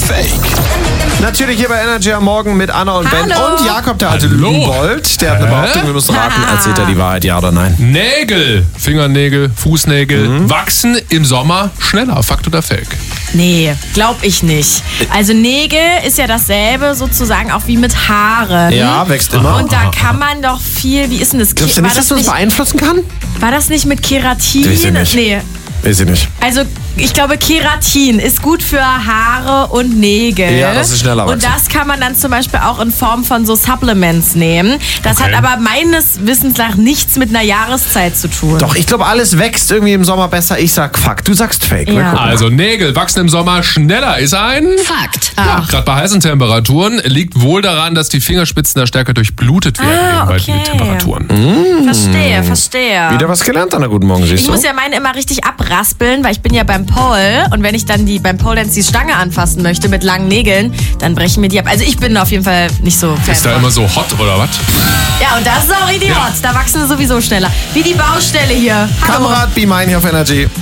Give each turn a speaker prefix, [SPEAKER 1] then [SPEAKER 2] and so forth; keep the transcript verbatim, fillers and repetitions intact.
[SPEAKER 1] Fake?
[SPEAKER 2] Natürlich hier bei Energy am Morgen mit Anna und Ben
[SPEAKER 3] Hallo.
[SPEAKER 2] und Jakob, der alte
[SPEAKER 1] Hallo.
[SPEAKER 2] Lügenbold. Der hat eine
[SPEAKER 1] Hä?
[SPEAKER 2] Behauptung, wir müssen raten, erzählt er die Wahrheit, ja oder nein?
[SPEAKER 1] Nägel, Fingernägel, Fußnägel wachsen im Sommer schneller. Fakt oder Fake?
[SPEAKER 3] Nee, glaub ich nicht. Also Nägel ist ja dasselbe sozusagen auch wie mit Haaren.
[SPEAKER 2] Ja, wächst immer.
[SPEAKER 3] Und da kann man doch viel, wie ist denn das?
[SPEAKER 2] Glaubst du
[SPEAKER 3] war,
[SPEAKER 2] nicht, dass
[SPEAKER 3] das
[SPEAKER 2] du das
[SPEAKER 3] nicht
[SPEAKER 2] beeinflussen kann?
[SPEAKER 3] war das nicht mit Keratin?
[SPEAKER 2] Weiß ich nicht.
[SPEAKER 3] Nee.
[SPEAKER 2] Weiß ich nicht.
[SPEAKER 3] Also ich glaube, Keratin ist gut für Haare und Nägel.
[SPEAKER 2] Ja, dass sie schneller
[SPEAKER 3] Und
[SPEAKER 2] wachsen.
[SPEAKER 3] das kann man dann zum Beispiel auch in Form von so Supplements nehmen. Das
[SPEAKER 1] Okay.
[SPEAKER 3] hat aber meines Wissens nach nichts mit einer Jahreszeit zu tun.
[SPEAKER 2] Doch, ich glaube, alles wächst irgendwie im Sommer besser. Ich sag Fuck, du sagst Fake.
[SPEAKER 3] Ja.
[SPEAKER 2] Wir gucken.
[SPEAKER 1] Also Nägel wachsen im Sommer schneller ist ein...
[SPEAKER 4] Fakt.
[SPEAKER 1] Ja, gerade bei heißen Temperaturen liegt wohl daran, dass die Fingerspitzen da stärker durchblutet werden
[SPEAKER 3] Ah,
[SPEAKER 1] eben bei
[SPEAKER 3] okay.
[SPEAKER 1] den Temperaturen.
[SPEAKER 3] Verstehe, verstehe.
[SPEAKER 2] Wieder was gelernt an der guten Morgen, siehst
[SPEAKER 3] Ich
[SPEAKER 2] du?
[SPEAKER 3] muss ja meine immer richtig abraspeln, weil ich bin ja beim Pole und wenn ich dann die beim Pole Dance die Stange anfassen möchte mit langen Nägeln, dann brechen mir die ab. Also ich bin auf jeden Fall nicht so Fan
[SPEAKER 1] Ist da
[SPEAKER 3] von.
[SPEAKER 1] immer so hot oder was?
[SPEAKER 3] Ja, und das ist auch Idiot. Da wachsen sie sowieso schneller. Wie die Baustelle hier. Hallo.
[SPEAKER 2] Kamerad, be mine hier auf Energy.